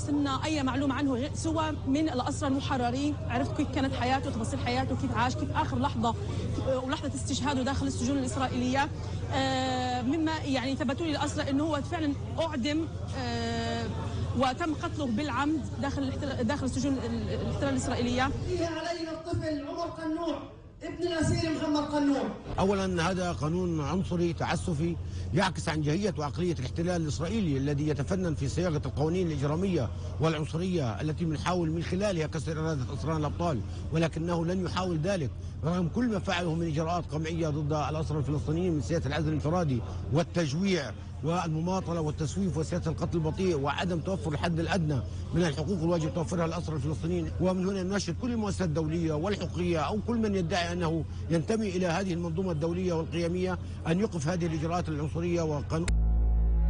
وصلنا اي معلومه عنه سوى من الاسرى المحررين. عرفت كيف كانت حياته، تفاصيل حياته، كيف عاش، كيف اخر لحظه ولحظه استشهاده داخل السجون الاسرائيليه. مما يعني ثبتوا لي الاسرى انه هو فعلا اعدم وتم قتله بالعمد داخل سجون الاحتلال الاسرائيليه. علينا الطفل عمر قنوع ابن الأسير محمد قنوع. أولا هذا قانون عنصري تعسفي يعكس عن جهية وعقلية الاحتلال الإسرائيلي الذي يتفنن في صياغة القوانين الإجرامية والعنصرية التي بنحاول من خلالها كسر إرادة أسرانا الأبطال، ولكنه لن يحاول ذلك رغم كل ما فعله من إجراءات قمعية ضد الأسرى الفلسطينيين من سياسة العزل الانفرادي والتجويع والمماطلة والتسويف وسياسة القتل البطيء وعدم توفر الحد الأدنى من الحقوق الواجب توفرها الأسرى الفلسطينيين. ومن هنا نناشد كل المؤسسات الدولية والحقوقية أو كل من يدعي أنه ينتمي إلى هذه المنظومة الدولية والقيمية أن يوقف هذه الإجراءات العنصرية وقانون